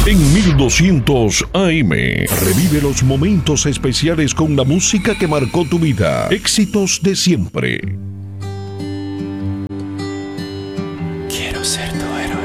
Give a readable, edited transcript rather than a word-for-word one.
En 1200 AM, revive los momentos especiales con la música que marcó tu vida. Éxitos de siempre. Quiero ser tu héroe.